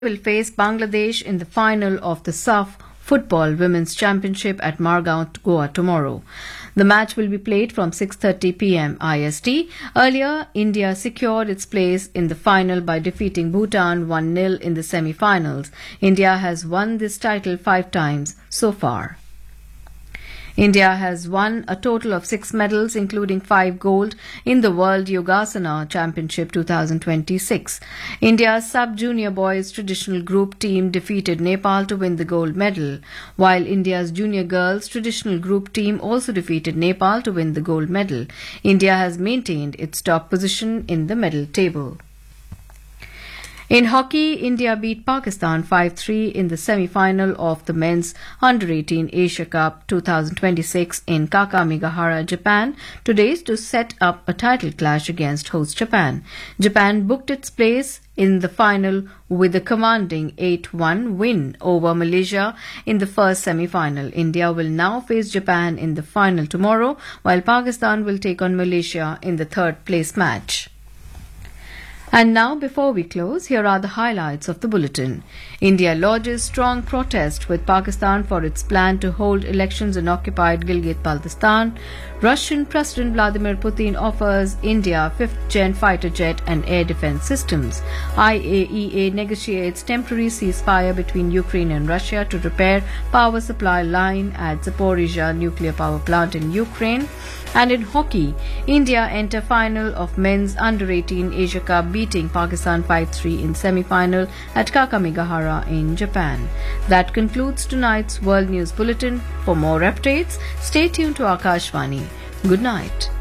will face Bangladesh in the final of the SAF Football Women's Championship at Margao, Goa tomorrow. The match will be played from 6:30 p.m. IST. Earlier, India secured its place in the final by defeating Bhutan 1-0 in the semi-finals. India has won this title 5 times so far. India has won a total of 6 medals, including 5 gold, in the World Yogasana Championship 2026. India's sub-junior boys traditional group team defeated Nepal to win the gold medal, while India's junior girls traditional group team also defeated Nepal to win the gold medal. India has maintained its top position in the medal table. In hockey, India beat Pakistan 5-3 in the semi-final of the men's Under-18 Asia Cup 2026 in Kakamegahara, Japan, today to set up a title clash against host Japan. Japan booked its place in the final with a commanding 8-1 win over Malaysia in the first semi-final. India will now face Japan in the final tomorrow, while Pakistan will take on Malaysia in the third-place match. And now, before we close, here are the highlights of the bulletin. India lodges strong protest with Pakistan for its plan to hold elections in occupied Gilgit-Baltistan. Russian President Vladimir Putin offers India 5th-gen fighter jet and air defense systems. IAEA negotiates temporary ceasefire between Ukraine and Russia to repair power supply line at Zaporizhzhia nuclear power plant in Ukraine. And in hockey, India enter final of men's Under-18 Asia Cup, beating Pakistan 5-3 in semi-final at Kakamegahara in Japan. That concludes tonight's World News Bulletin. For more updates, stay tuned to Akashvani. Good night.